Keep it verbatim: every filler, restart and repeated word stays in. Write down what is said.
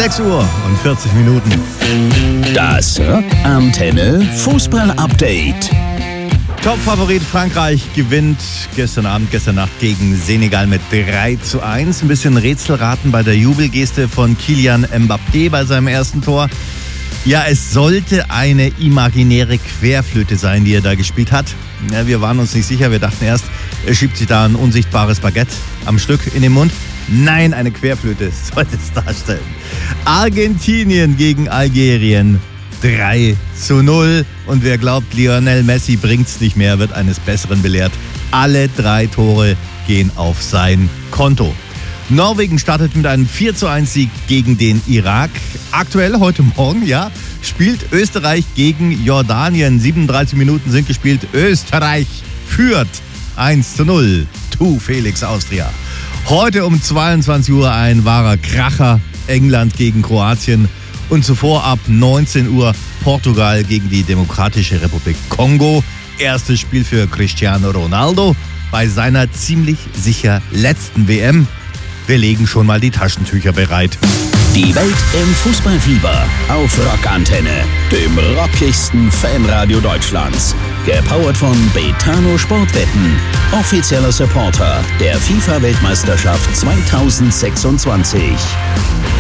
sechs Uhr und vierzig Minuten. Das Rockantenne Fußball-Update. Top-Favorit Frankreich gewinnt gestern Abend, gestern Nacht gegen Senegal mit drei zu eins. Ein bisschen Rätselraten bei der Jubelgeste von Kylian Mbappé bei seinem ersten Tor. Ja, es sollte eine imaginäre Querflöte sein, die er da gespielt hat. Ja, wir waren uns nicht sicher, wir dachten erst, er schiebt sich da ein unsichtbares Baguette am Stück in den Mund. Nein, eine Querflöte sollte es darstellen. Argentinien gegen Algerien. drei zu null. Und wer glaubt, Lionel Messi bringt's nicht mehr, wird eines Besseren belehrt. Alle drei Tore gehen auf sein Konto. Norwegen startet mit einem vier zu eins Sieg gegen den Irak. Aktuell, heute Morgen, ja, spielt Österreich gegen Jordanien. siebenunddreißig Minuten sind gespielt. Österreich führt eins zu null. Tu Felix Austria. Heute um zweiundzwanzig Uhr ein wahrer Kracher. England gegen Kroatien. Und zuvor ab neunzehn Uhr Portugal gegen die Demokratische Republik Kongo. Erstes Spiel für Cristiano Ronaldo bei seiner ziemlich sicher letzten W M. Wir legen schon mal die Taschentücher bereit. Die Welt im Fußballfieber auf Rockantenne, dem rockigsten Fanradio Deutschlands. Gepowert von Betano Sportwetten, offizieller Supporter der FIFA-Weltmeisterschaft zweitausendsechsundzwanzig.